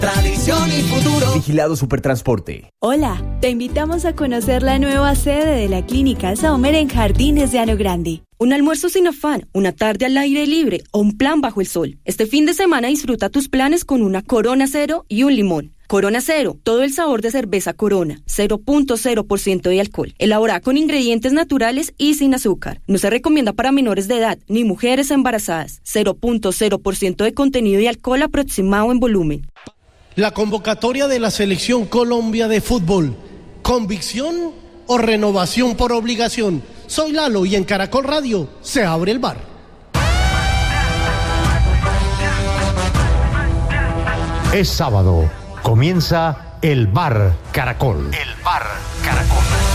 Tradición y futuro. Vigilado Supertransporte. Hola, te invitamos a conocer la nueva sede de la Clínica Sommer en Jardines de Llano Grande. Un almuerzo sin afán, una tarde al aire libre o un plan bajo el sol. Este fin de semana disfruta tus planes con una Corona Cero y un limón. Corona Cero, todo el sabor de cerveza Corona, 0.0% de alcohol, elaborada con ingredientes naturales y sin azúcar. No se recomienda para menores de edad ni mujeres embarazadas. 0.0% de contenido de alcohol aproximado en volumen. La convocatoria de la Selección Colombia de Fútbol, ¿convicción o renovación por obligación? Soy Lalo y en Caracol Radio se abre el bar. Es sábado. Comienza el Bar Caracol. El Bar Caracol.